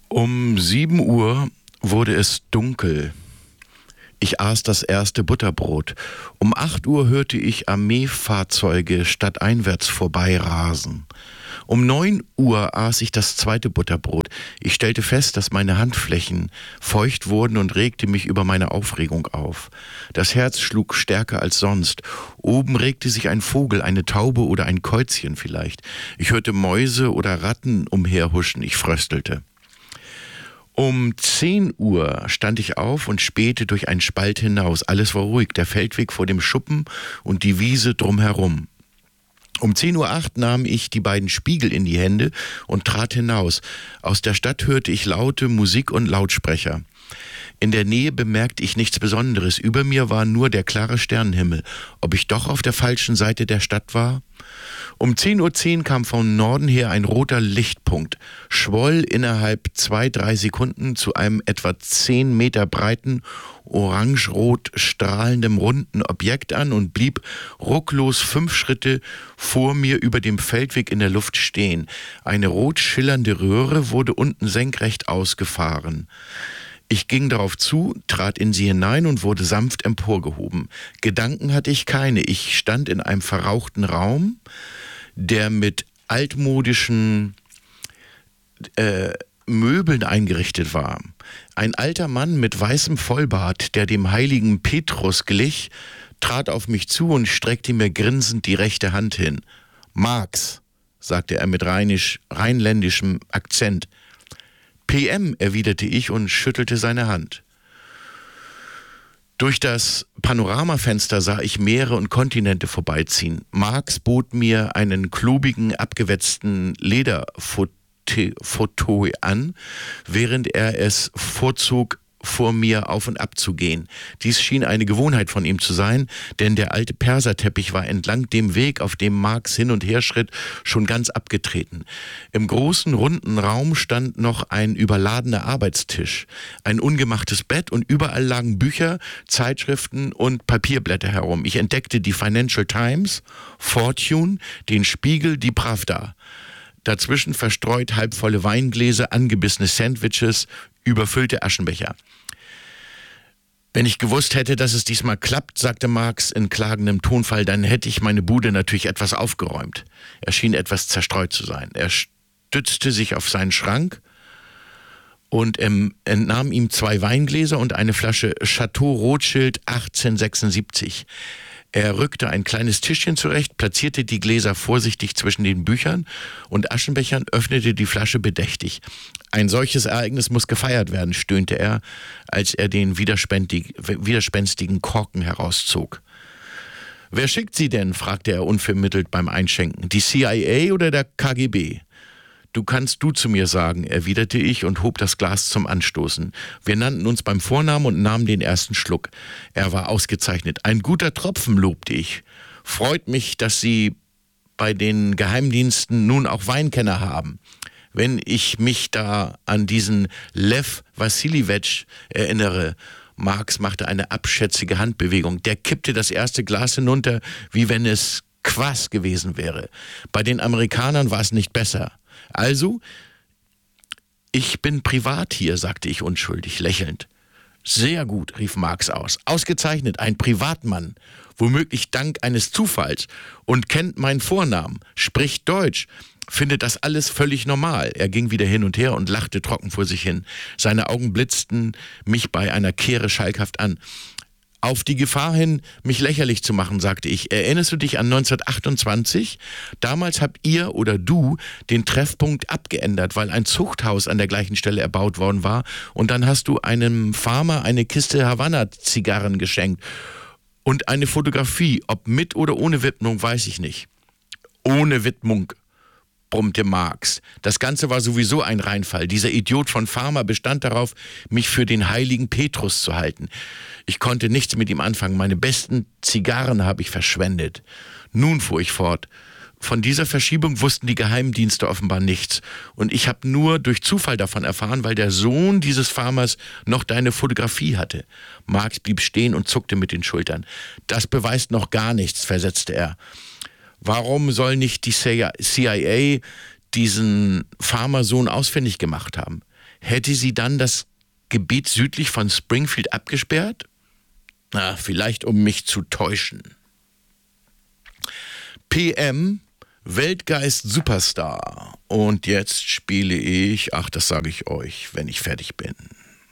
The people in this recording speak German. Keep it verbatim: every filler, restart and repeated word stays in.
Um sieben Uhr wurde es dunkel. Ich aß das erste Butterbrot. Um acht Uhr hörte ich Armeefahrzeuge stadteinwärts vorbeirasen. Um neun Uhr aß ich das zweite Butterbrot. Ich stellte fest, dass meine Handflächen feucht wurden und regte mich über meine Aufregung auf. Das Herz schlug stärker als sonst. Oben regte sich ein Vogel, eine Taube oder ein Käuzchen vielleicht. Ich hörte Mäuse oder Ratten umherhuschen. Ich fröstelte. Um zehn Uhr stand ich auf und spähte durch einen Spalt hinaus. Alles war ruhig, der Feldweg vor dem Schuppen und die Wiese drumherum. Um zehn Uhr acht nahm ich die beiden Spiegel in die Hände und trat hinaus. Aus der Stadt hörte ich laute Musik und Lautsprecher. In der Nähe bemerkte ich nichts Besonderes. Über mir war nur der klare Sternenhimmel. Ob ich doch auf der falschen Seite der Stadt war? Um zehn Uhr zehn kam von Norden her ein roter Lichtpunkt, schwoll innerhalb zwei, drei Sekunden zu einem etwa zehn Meter breiten, orange-rot strahlendem runden Objekt an und blieb rucklos fünf Schritte vor mir über dem Feldweg in der Luft stehen. Eine rot schillernde Röhre wurde unten senkrecht ausgefahren. Ich ging darauf zu, trat in sie hinein und wurde sanft emporgehoben. Gedanken hatte ich keine. Ich stand in einem verrauchten Raum, der mit altmodischen äh, Möbeln eingerichtet war. Ein alter Mann mit weißem Vollbart, der dem heiligen Petrus glich, trat auf mich zu und streckte mir grinsend die rechte Hand hin. »Marx«, sagte er mit rheinisch, rheinländischem Akzent. »P M«, erwiderte ich und schüttelte seine Hand. Durch das Panoramafenster sah ich Meere und Kontinente vorbeiziehen. Marx bot mir einen klobigen, abgewetzten Lederfoto an, während er es vorzog, vor mir auf und ab zu gehen. Dies schien eine Gewohnheit von ihm zu sein, denn der alte Perserteppich war entlang dem Weg, auf dem Marx hin und her schritt, schon ganz abgetreten. Im großen, runden Raum stand noch ein überladener Arbeitstisch, ein ungemachtes Bett und überall lagen Bücher, Zeitschriften und Papierblätter herum. Ich entdeckte die Financial Times, Fortune, den Spiegel, die Pravda. Dazwischen verstreut halbvolle Weingläser, angebissene Sandwiches, überfüllte Aschenbecher. Wenn ich gewusst hätte, dass es diesmal klappt, sagte Marx in klagendem Tonfall, dann hätte ich meine Bude natürlich etwas aufgeräumt. Er schien etwas zerstreut zu sein. Er stützte sich auf seinen Schrank und ähm, entnahm ihm zwei Weingläser und eine Flasche Chateau Rothschild achtzehnhundertsechsundsiebzig. Er rückte ein kleines Tischchen zurecht, platzierte die Gläser vorsichtig zwischen den Büchern und Aschenbechern, öffnete die Flasche bedächtig. Ein solches Ereignis muss gefeiert werden, stöhnte er, als er den widerspenstigen Korken herauszog. »Wer schickt Sie denn?« fragte er unvermittelt beim Einschenken. »Die C I A oder der K G B?« »Du kannst du zu mir sagen«, erwiderte ich und hob das Glas zum Anstoßen. Wir nannten uns beim Vornamen und nahmen den ersten Schluck. Er war ausgezeichnet. »Ein guter Tropfen«, lobte ich. »Freut mich, dass Sie bei den Geheimdiensten nun auch Weinkenner haben. Wenn ich mich da an diesen Lev Wassiljewitsch erinnere«, Marx machte eine abschätzige Handbewegung, der kippte das erste Glas hinunter, wie wenn es Quass gewesen wäre. Bei den Amerikanern war es nicht besser. Also, ich bin privat hier, sagte ich unschuldig, lächelnd. Sehr gut, rief Marx aus. Ausgezeichnet, ein Privatmann, womöglich dank eines Zufalls und kennt meinen Vornamen, spricht Deutsch, findet das alles völlig normal. Er ging wieder hin und her und lachte trocken vor sich hin. Seine Augen blitzten mich bei einer Kehre schalkhaft an. Auf die Gefahr hin, mich lächerlich zu machen, sagte ich. Erinnerst du dich an neunzehnhundertachtundzwanzig? Damals habt ihr oder du den Treffpunkt abgeändert, weil ein Zuchthaus an der gleichen Stelle erbaut worden war. Und dann hast du einem Farmer eine Kiste Havanna-Zigarren geschenkt. Und eine Fotografie, ob mit oder ohne Widmung, weiß ich nicht. Ohne Widmung, brummte Marx. Das Ganze war sowieso ein Reinfall. Dieser Idiot von Farmer bestand darauf, mich für den heiligen Petrus zu halten. Ich konnte nichts mit ihm anfangen. Meine besten Zigarren habe ich verschwendet. Nun, fuhr ich fort, von dieser Verschiebung wussten die Geheimdienste offenbar nichts. Und ich habe nur durch Zufall davon erfahren, weil der Sohn dieses Farmers noch deine Fotografie hatte. Marx blieb stehen und zuckte mit den Schultern. Das beweist noch gar nichts, versetzte er. Warum soll nicht die C I A diesen Farmersohn ausfindig gemacht haben, hätte sie dann das Gebiet südlich von Springfield abgesperrt? Na, vielleicht um mich zu täuschen. P M, Weltgeist Superstar. Und jetzt spiele ich, ach, das sage ich euch, wenn ich fertig bin.